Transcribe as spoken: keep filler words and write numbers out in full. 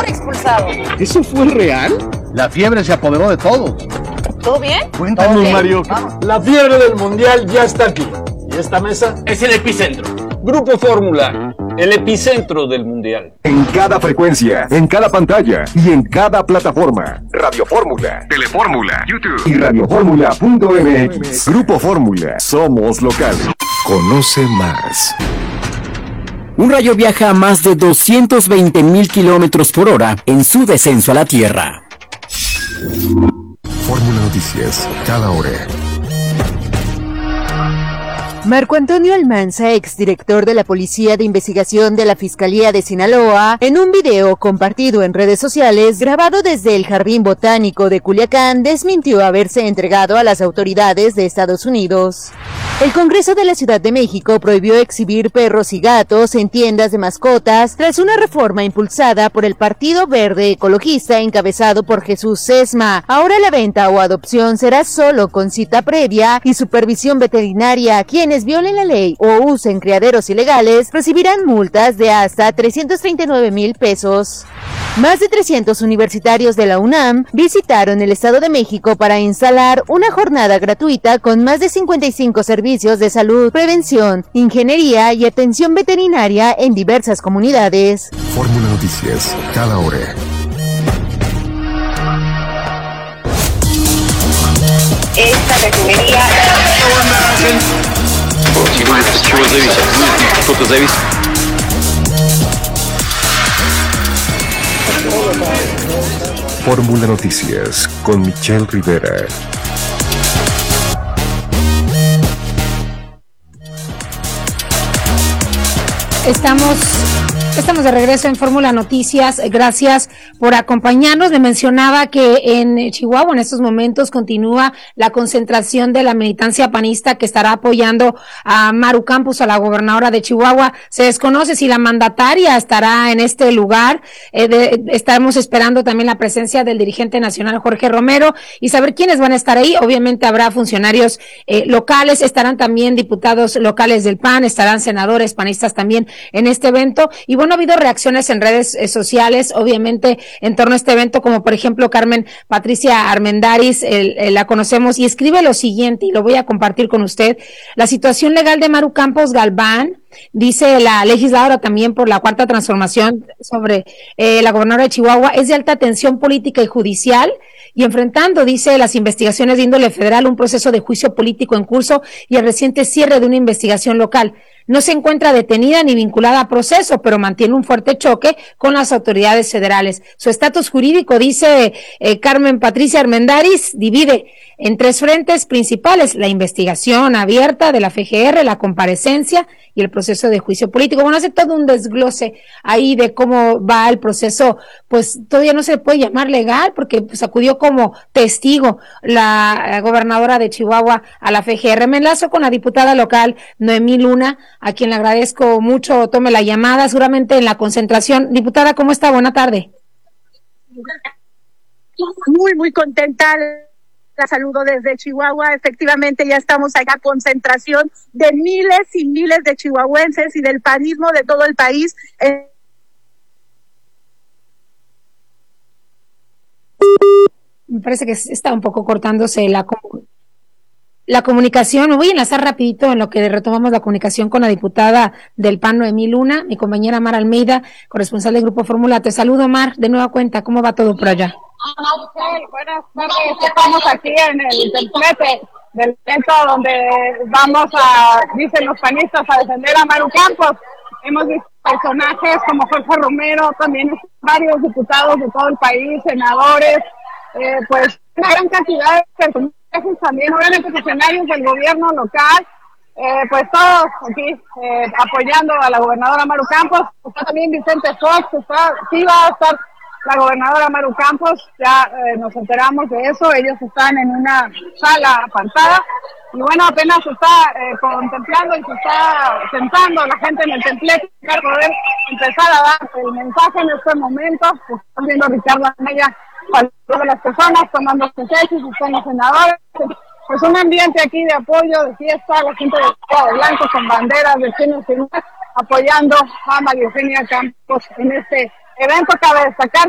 expulsado. ¿Eso fue real? La fiebre se apoderó de todo. ¿Todo bien? Cuéntanos, Okay. Mario. Vamos. La fiebre del mundial ya está aquí. ¿Y esta mesa? Es el epicentro. Grupo Fórmula, el epicentro del mundial. En cada frecuencia, en cada pantalla y en cada plataforma. Radio Fórmula, Telefórmula, YouTube y radioformula punto m x. Grupo Fórmula, somos locales. Conoce más. Un rayo viaja a más de doscientos veinte mil kilómetros por hora en su descenso a la Tierra. Fórmula Noticias, cada hora. Marco Antonio Almanza, exdirector de la Policía de Investigación de la Fiscalía de Sinaloa, en un video compartido en redes sociales, grabado desde el Jardín Botánico de Culiacán, desmintió haberse entregado a las autoridades de Estados Unidos. El Congreso de la Ciudad de México prohibió exhibir perros y gatos en tiendas de mascotas tras una reforma impulsada por el Partido Verde Ecologista encabezado por Jesús Sesma. Ahora la venta o adopción será solo con cita previa y supervisión veterinaria. Quienes violen la ley o usen criaderos ilegales recibirán multas de hasta trescientos treinta y nueve mil pesos. Más de trescientos universitarios de la UNAM visitaron el Estado de México para instalar una jornada gratuita con más de cincuenta y cinco servicios de salud, prevención, ingeniería y atención veterinaria en diversas comunidades. Fórmula Noticias, cada hora. Esta refinería... Fórmula Noticias con Michelle Rivera. Estamos, estamos de regreso en Fórmula Noticias. Gracias por acompañarnos. Le mencionaba que en Chihuahua en estos momentos continúa la concentración de la militancia panista que estará apoyando a Maru Campos, a la gobernadora de Chihuahua. Se desconoce si la mandataria estará en este lugar. Eh, de, estaremos esperando también la presencia del dirigente nacional Jorge Romero y saber quiénes van a estar ahí. Obviamente habrá funcionarios eh, locales, estarán también diputados locales del P A N, estarán senadores panistas también en este evento. Y bueno, ha habido reacciones en redes eh, sociales, obviamente, en torno a este evento, como por ejemplo Carmen Patricia Armendáriz, el, el, la conocemos, y escribe lo siguiente, y lo voy a compartir con usted. La situación legal de Maru Campos Galván, dice la legisladora también por la Cuarta Transformación sobre eh, la gobernadora de Chihuahua, es de alta tensión política y judicial, y enfrentando, dice, las investigaciones de índole federal, un proceso de juicio político en curso y el reciente cierre de una investigación local. No se encuentra detenida ni vinculada a proceso, pero mantiene un fuerte choque con las autoridades federales. Su estatus jurídico, dice eh, Carmen Patricia Armendáriz, divide en tres frentes principales: la investigación abierta de la F G R, la comparecencia y el proceso de juicio político. Bueno, hace todo un desglose ahí de cómo va el proceso, pues todavía no se puede llamar legal porque pues acudió como testigo la gobernadora de Chihuahua a la F G R. Me enlazo con la diputada local Noemí Luna, a quien le agradezco mucho tome la llamada, seguramente en la concentración. Diputada, ¿cómo está? Buena tarde. Muy, muy contenta. La saludo desde Chihuahua. Efectivamente, ya estamos acá, concentración de miles y miles de chihuahuenses y del panismo de todo el país. Eh... Me parece que está un poco cortándose la comunicación. La comunicación, me voy a enlazar rapidito en lo que retomamos la comunicación con la diputada del P A N, Noemí Luna, mi compañera Mar Almeida, corresponsal del Grupo Fórmula. Te saludo, Mar, de nueva cuenta, ¿cómo va todo por allá? Okay, buenas tardes, estamos aquí en el templete del evento donde vamos a, dicen los panistas, a defender a Maru Campos. Hemos visto personajes como Jorge Romero, también varios diputados de todo el país, senadores, eh, pues una gran cantidad de personajes también, obviamente funcionarios del gobierno local, eh, pues todos aquí eh, apoyando a la gobernadora Maru Campos. Está también Vicente Fox, está, sí va a estar la gobernadora Maru Campos, ya eh, nos enteramos de eso. Ellos están en una sala apartada y bueno, apenas se está eh, contemplando y se está sentando la gente en el templete para poder empezar a dar el mensaje en este momento. Pues, están viendo a Ricardo Anaya, de las personas tomando sus hechos, están los senadores, pues un ambiente aquí de apoyo, de fiesta, la gente de blanco con banderas de chinos y apoyando a María Eugenia Campos en este evento. Cabe destacar